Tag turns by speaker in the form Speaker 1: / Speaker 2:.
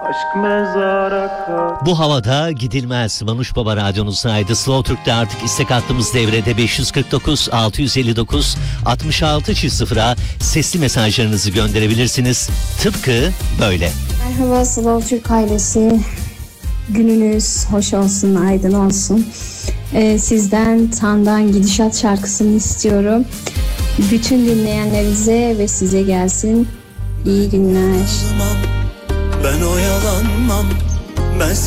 Speaker 1: Aşk mezara kadar.
Speaker 2: Bu havada gidilmez. Manuş Baba radyonuzdaydı. Slow Türk'te artık istek hattımız devrede. 549 659 66 sesli mesajlarınızı gönderebilirsiniz. Tıpkı böyle.
Speaker 3: Merhaba Slow Türk ailesi. Gününüz hoş olsun, aydın olsun. Sizden Tan'dan Gidişat şarkısını istiyorum. Bütün dinleyenlerinize ve size gelsin. İyi günler.
Speaker 4: Ben oyalanmam. Ben